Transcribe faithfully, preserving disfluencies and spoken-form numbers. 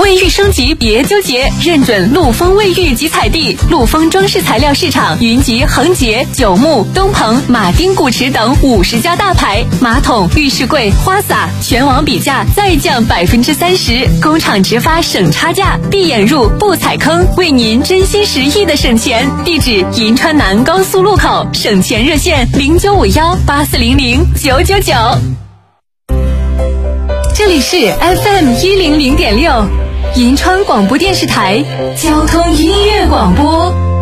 卫浴升级别纠结，认准陆丰卫浴及彩地。陆丰装饰材料市场云集恒洁、九牧、东鹏、马丁古驰等五十家大牌，马桶、浴室柜、花洒全网比价再降百分之三十，工厂直发省差价，闭眼入不踩坑，为您真心实意的省钱。地址：银川南高速路口，省钱热线零九五幺八四零零九九九。这里是 F M 一零零点六，银川广播电视台交通音乐广播。